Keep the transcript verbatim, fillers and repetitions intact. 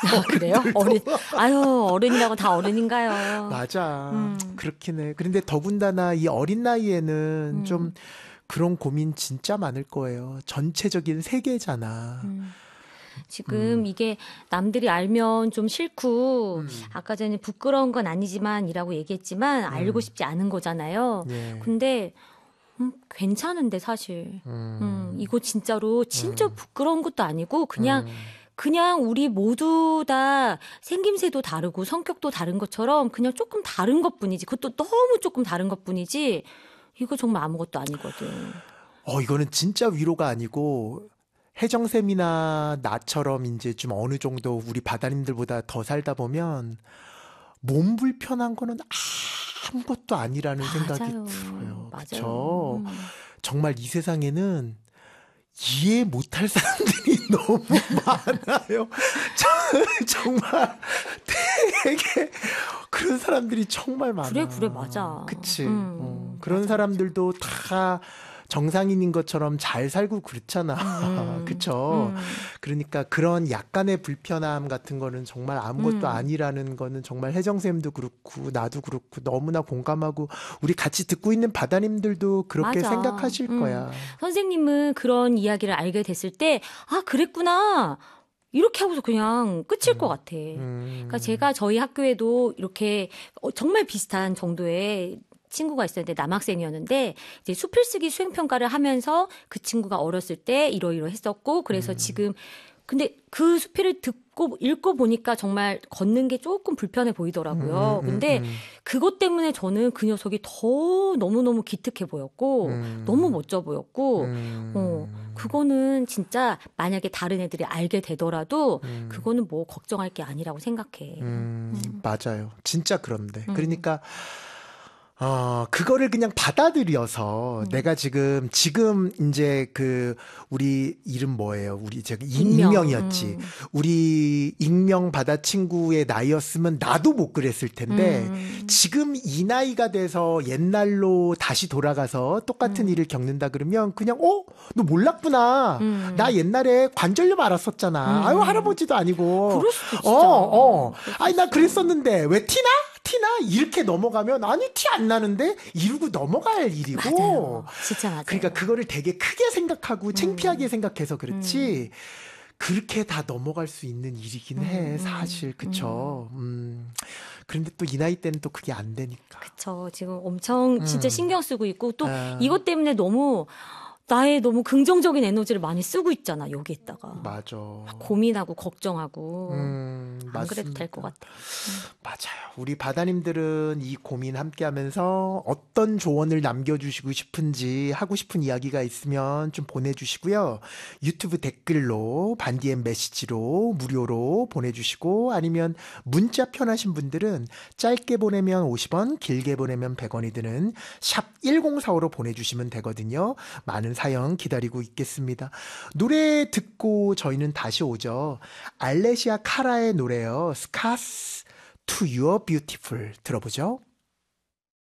아, 그래요? 어른, 아유, 어른이라고 다 어른인가요? 맞아. 음. 그렇긴 해. 그런데 더군다나 이 어린 나이에는 음. 좀 그런 고민 진짜 많을 거예요. 전체적인 세계잖아. 음. 지금 음. 이게 남들이 알면 좀 싫고 음. 아까 전에 부끄러운 건 아니지만 이라고 얘기했지만 음. 알고 싶지 않은 거잖아요. 예. 근데 음, 괜찮은데 사실 음. 음, 이거 진짜로 진짜 음. 부끄러운 것도 아니고 그냥 음. 그냥 우리 모두 다 생김새도 다르고 성격도 다른 것처럼 그냥 조금 다른 것뿐이지. 그것도 너무 조금 다른 것뿐이지. 이거 정말 아무것도 아니거든. 어, 이거는 진짜 위로가 아니고 혜정쌤이나 나처럼 이제 좀 어느 정도 우리 바다님들보다 더 살다 보면 몸 불편한 거는 아무것도 아니라는 맞아요. 생각이 들어요. 맞아요. 그쵸? 음. 정말 이 세상에는 이해 못할 사람들이 너무 많아요. 정말 되게 그런 사람들이 정말 많아. 그래 그래 맞아. 그치. 음, 어, 그런 맞아, 사람들도 맞아. 다 정상인인 것처럼 잘 살고 그렇잖아. 음, 그쵸? 음. 그러니까 그런 약간의 불편함 같은 거는 정말 아무것도 음. 아니라는 거는 정말 혜정쌤도 그렇고 나도 그렇고 너무나 공감하고 우리 같이 듣고 있는 바다님들도 그렇게 맞아. 생각하실 음. 거야. 선생님은 그런 이야기를 알게 됐을 때 아 그랬구나. 이렇게 하고서 그냥 끝일 음, 것 같아. 음. 그러니까 제가 저희 학교에도 이렇게 정말 비슷한 정도의 친구가 있었는데 남학생이었는데 이제 수필쓰기 수행평가를 하면서 그 친구가 어렸을 때 이러이러 했었고 그래서 음. 지금 근데 그 수필을 듣고 읽고 보니까 정말 걷는 게 조금 불편해 보이더라고요. 음, 음, 근데 음. 그것 때문에 저는 그 녀석이 더 너무너무 기특해 보였고 음. 너무 멋져 보였고 음. 어, 그거는 진짜 만약에 다른 애들이 알게 되더라도 음. 그거는 뭐 걱정할 게 아니라고 생각해. 음, 음. 맞아요. 진짜 그런데. 음. 그러니까 어, 그거를 그냥 받아들여서 음. 내가 지금, 지금 이제 그, 우리 이름 뭐예요? 우리 저기 익명. 익명이었지. 음. 우리 익명 바다 친구의 나이였으면 나도 못 그랬을 텐데 음. 지금 이 나이가 돼서 옛날로 다시 돌아가서 똑같은 음. 일을 겪는다 그러면 그냥, 어? 너 몰랐구나. 음. 나 옛날에 관절염 앓았었잖아. 음. 아유, 할아버지도 아니고. 그럴 수도 진짜. 어, 어. 그럴 수 아니, 나 있어. 그랬었는데 왜 티나? 티나? 이렇게 넘어가면 아니 티 안 나는데 이러고 넘어갈 일이고. 맞아요. 진짜 맞아요. 그러니까 그거를 되게 크게 생각하고 창피하게 음. 생각해서 그렇지. 음. 그렇게 다 넘어갈 수 있는 일이긴 음, 해. 음, 사실. 그쵸. 음. 음. 그런데 또 이 나이 때는 또 그게 안 되니까. 그쵸. 지금 엄청 진짜 음. 신경 쓰고 있고 또 아. 이것 때문에 너무 나의 너무 긍정적인 에너지를 많이 쓰고 있잖아. 여기에다가. 맞아. 고민하고 걱정하고. 음, 안 맞습니다. 그래도 될 것 같아. 음. 맞아요. 우리 바다님들은 이 고민 함께 하면서 어떤 조언을 남겨주시고 싶은지 하고 싶은 이야기가 있으면 좀 보내주시고요. 유튜브 댓글로 반디엠 메시지로 무료로 보내주시고 아니면 문자 편하신 분들은 짧게 보내면 오십 원, 길게 보내면 백 원이 드는 샵 일공사오로 보내주시면 되거든요. 많은 사연 기다리고 있겠습니다. 노래 듣고 저희는 다시 오죠. 알레시아 카라의 노래요. 스카스 To Your Beautiful 들어보죠.